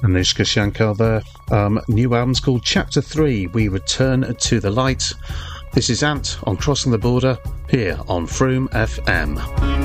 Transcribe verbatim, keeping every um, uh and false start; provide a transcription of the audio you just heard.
Anushka Shankar there. Um, new album's called Chapter three, We Return to the Light. This is Ant on Crossing the Border, here on Froome F M.